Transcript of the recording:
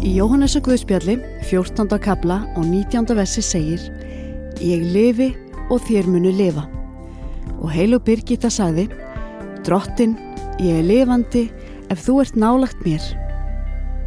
Í Jóhannesar Guðspjalli, 14. kafla og 19. versi segir: Ég lifi og þér munu lifa. Og heilög Birgitta sagði: Drottinn, ég er lifandi ef þú ert nálægt mér.